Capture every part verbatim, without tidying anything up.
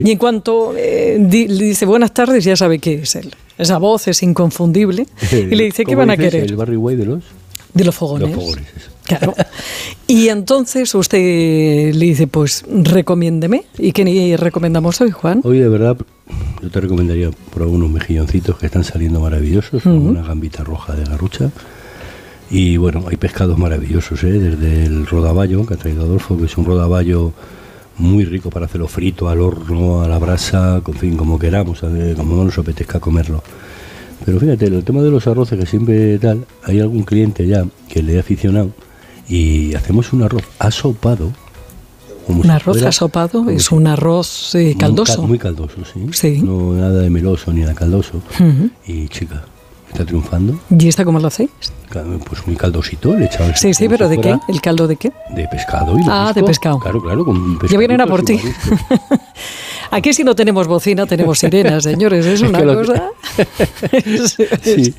Y en cuanto eh, di, le dice buenas tardes, ya sabe qué es él. Esa voz es inconfundible. Y le dice, ¿qué van a querer? ¿El Barry White de los? De los fogones. De los fogones, eso. Claro. Y entonces usted le dice, pues recomiéndeme. ¿Y qué recomendamos hoy, Juan? Hoy, de verdad, yo te recomendaría por algunos mejilloncitos que están saliendo maravillosos, uh-huh. Una gambita roja de Garrucha. Y bueno, hay pescados maravillosos, ¿eh? Desde el rodaballo, que ha traído Adolfo, que es un rodaballo muy rico para hacerlo frito, al horno, a la brasa, en fin, como queramos, como no nos apetezca comerlo. Pero fíjate, el tema de los arroces, que siempre tal, hay algún cliente ya que le he aficionado y hacemos un arroz asopado. ¿Un si arroz fuera, asopado? Es si, un arroz eh, caldoso. Muy caldoso, sí. Sí. No nada de meloso ni nada caldoso. Uh-huh. Y chica, está triunfando. ¿Y esta cómo lo hacéis? Pues muy caldosito, le echaba. Sí, sí, pero ¿de qué? ¿El caldo de qué? De pescado y de Ah, marisco. De pescado. Claro, claro. Con ya vienen a por ti. Aquí si no tenemos bocina, tenemos sirenas, señores. Es una es cosa... sí.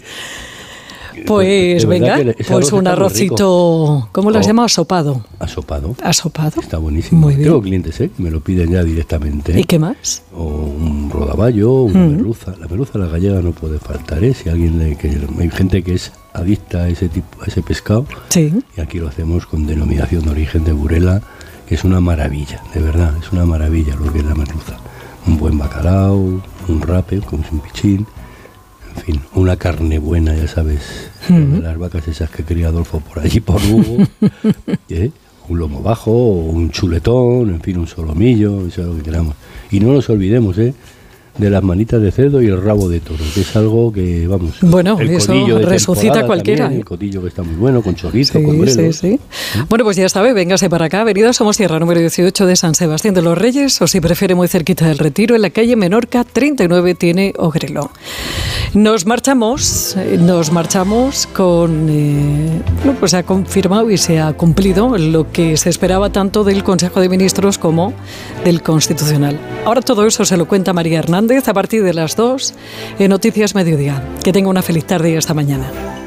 Pues venga, pues un arrocito, ¿cómo lo has llamado? Asopado. Asopado. Asopado. Está buenísimo. Muy bien. Tengo clientes, ¿eh? Que me lo piden ya directamente. ¿Y qué más? O un rodaballo, una mm. merluza. La merluza a la gallega no puede faltar, ¿eh? Si alguien le, que hay gente que es adicta a ese tipo, a ese pescado. Sí. Y aquí lo hacemos con denominación de origen de Burela, que es una maravilla, de verdad, es una maravilla lo que es la merluza. Un buen bacalao, un rape, como es un pichín. En fin, una carne buena, ya sabes, uh-huh. Las vacas esas que cría Adolfo por allí, por Lugo, ¿eh? Un lomo bajo, un chuletón, en fin, un solomillo, eso es lo que queramos. Y no nos olvidemos, ¿eh? De las manitas de cerdo y el rabo de toro, que es algo que, vamos, bueno, el eso resucita cualquiera. También, el codillo que está muy bueno, con chorizo, sí, con grelos. Sí, sí. ¿Sí? Bueno, pues ya sabe, véngase para acá, Avenida Somos Tierra, número dieciocho de San Sebastián de los Reyes, o si prefiere muy cerquita del Retiro, en la calle Menorca treinta y nueve tiene Ogrelo. Nos marchamos, nos marchamos con, eh, bueno, pues se ha confirmado y se ha cumplido lo que se esperaba tanto del Consejo de Ministros como del Constitucional. Ahora todo eso se lo cuenta María Hernández a partir de las dos en Noticias Mediodía. Que tenga una feliz tarde y hasta mañana.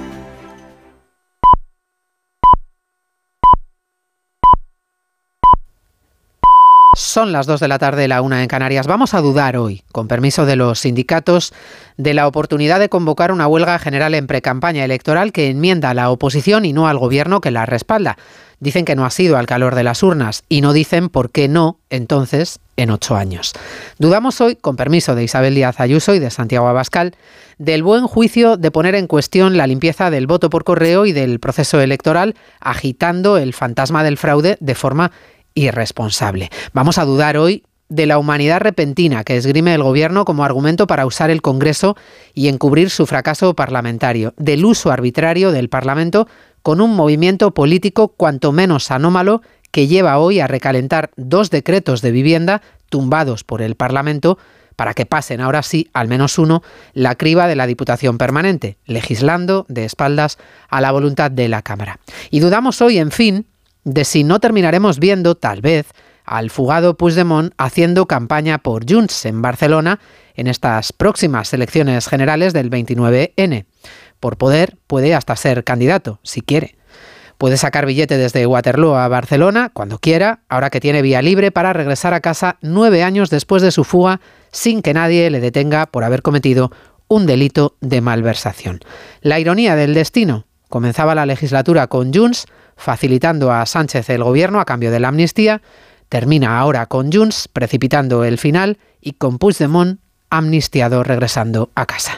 Son las dos de la tarde, la una en Canarias. Vamos a dudar hoy, con permiso de los sindicatos, de la oportunidad de convocar una huelga general en precampaña electoral que enmienda a la oposición y no al gobierno que la respalda. Dicen que no ha sido al calor de las urnas y no dicen por qué no, entonces, en ocho años. Dudamos hoy, con permiso de Isabel Díaz Ayuso y de Santiago Abascal, del buen juicio de poner en cuestión la limpieza del voto por correo y del proceso electoral, agitando el fantasma del fraude de forma irresponsable. Vamos a dudar hoy de la humanidad repentina que esgrime el gobierno como argumento para usar el Congreso y encubrir su fracaso parlamentario, del uso arbitrario del Parlamento con un movimiento político cuanto menos anómalo que lleva hoy a recalentar dos decretos de vivienda tumbados por el Parlamento para que pasen ahora sí, al menos uno, la criba de la Diputación Permanente, legislando de espaldas a la voluntad de la Cámara. Y dudamos hoy, en fin, de si no terminaremos viendo, tal vez, al fugado Puigdemont haciendo campaña por Junts en Barcelona en estas próximas elecciones generales del veintinueve ene. Por poder, puede hasta ser candidato, si quiere. Puede sacar billete desde Waterloo a Barcelona, cuando quiera, ahora que tiene vía libre para regresar a casa nueve años después de su fuga, sin que nadie le detenga por haber cometido un delito de malversación. La ironía del destino. Comenzaba la legislatura con Junts, facilitando a Sánchez el gobierno a cambio de la amnistía, termina ahora con Junts, precipitando el final, y con Puigdemont amnistiado regresando a casa.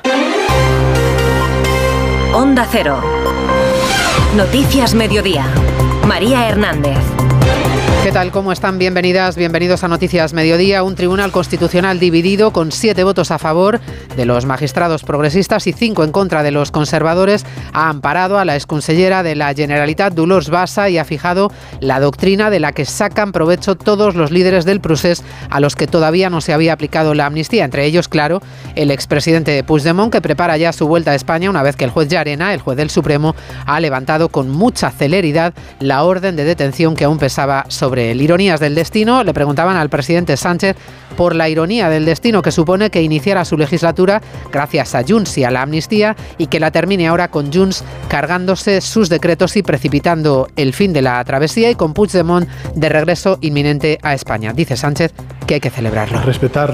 Onda Cero. Noticias Mediodía. María Hernández. ¿Qué tal? ¿Cómo están? Bienvenidas, bienvenidos a Noticias Mediodía. Un tribunal constitucional dividido con siete votos a favor de los magistrados progresistas y cinco en contra de los conservadores ha amparado a la exconsellera de la Generalitat, Dolors Bassa, y ha fijado la doctrina de la que sacan provecho todos los líderes del procés a los que todavía no se había aplicado la amnistía. Entre ellos, claro, el expresidente Puigdemont, que prepara ya su vuelta a España una vez que el juez Llarena, el juez del Supremo, ha levantado con mucha celeridad la orden de detención que aún pesaba sobre él. Ironías del destino. Le preguntaban al presidente Sánchez por la ironía del destino que supone que iniciara su legislatura gracias a Junts y a la amnistía y que la termine ahora con Junts cargándose sus decretos y precipitando el fin de la travesía y con Puigdemont de regreso inminente a España. Dice Sánchez que hay que celebrarlo. Respetar